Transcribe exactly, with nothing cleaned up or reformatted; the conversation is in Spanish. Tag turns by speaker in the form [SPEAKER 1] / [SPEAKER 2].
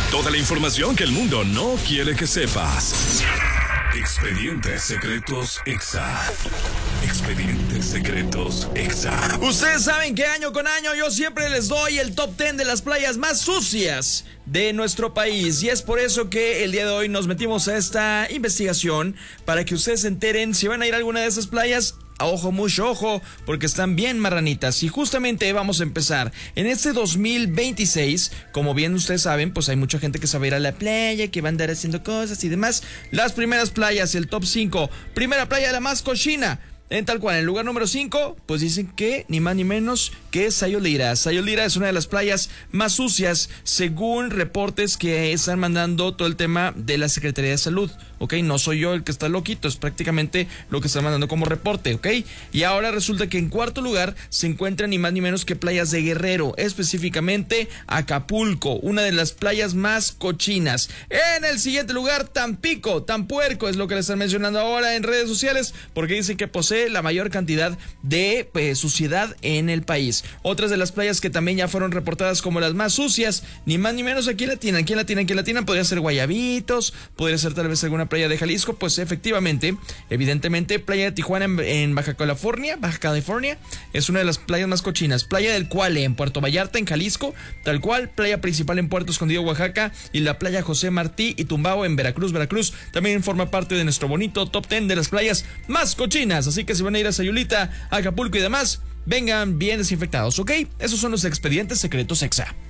[SPEAKER 1] Toda la información que el mundo no quiere que sepas. Expedientes Secretos Exa. Expedientes Secretos Exa.
[SPEAKER 2] Ustedes saben que año con año yo siempre les doy el top diez de las playas más sucias de nuestro país. Y es por eso que el día de hoy nos metimos a esta investigación para que ustedes se enteren si van a ir a alguna de esas playas. A ojo, mucho ojo, porque están bien marranitas. Y justamente vamos a empezar. En este dos mil veintiséis, como bien ustedes saben, pues hay mucha gente que sabe ir a la playa, que va a andar haciendo cosas y demás. Las primeras playas, el top cinco. Primera playa, la más cochina. En tal cual, en el lugar número cinco, pues dicen que ni más ni menos que Sayulita. Sayulita es una de las playas más sucias, según reportes que están mandando todo el tema de la Secretaría de Salud, ¿ok? No soy yo el que está loquito, es prácticamente lo que están mandando como reporte, ¿ok? Y ahora resulta que en cuarto lugar se encuentran ni más ni menos que playas de Guerrero, específicamente Acapulco, una de las playas más cochinas. En el siguiente lugar, Tampico, Tampuerco, es lo que le están mencionando ahora en redes sociales, porque dicen que posee la mayor cantidad de pues, suciedad en el país. Otras de las playas que también ya fueron reportadas como las más sucias, ni más ni menos, aquí la tienen, aquí la tienen, aquí la tienen, podría ser Guayabitos, podría ser tal vez alguna playa de Jalisco, pues efectivamente, evidentemente, playa de Tijuana en, en Baja California, Baja California, es una de las playas más cochinas. Playa del Cuale en Puerto Vallarta, en Jalisco, tal cual, playa principal en Puerto Escondido, Oaxaca, y la playa José Martí y Tumbao en Veracruz, Veracruz, también forma parte de nuestro bonito top diez de las playas más cochinas, así que si van a ir a Sayulita, Acapulco y demás, vengan bien desinfectados, ¿ok? Esos son los expedientes secretos Exa.